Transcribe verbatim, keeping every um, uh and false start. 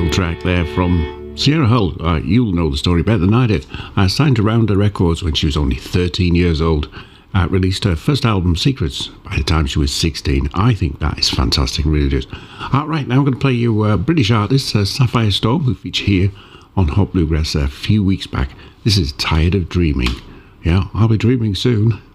Awesome track there from Sierra Hull. Uh, you'll know the story better than I did. I signed to Rounder Records when she was only thirteen years old. Uh, released her first album, Secrets, by the time she was sixteen. I think that is fantastic, really is. All right, now I'm going to play you uh, British artist uh, Sapphire Storm, who featured here on Hot Bluegrass a few weeks back. This is Tired of Dreaming. Yeah, I'll be dreaming soon.